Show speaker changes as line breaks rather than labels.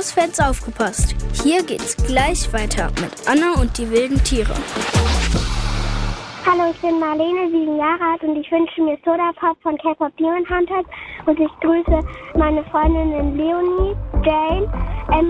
Mausfans aufgepasst. Hier geht's gleich weiter mit Anna und die wilden Tiere.
Hallo, ich bin Marlene, 7 Jahre alt und ich wünsche mir Soda Pop von K-Pop Demon Hunters und ich grüße meine Freundinnen Leonie, Jane,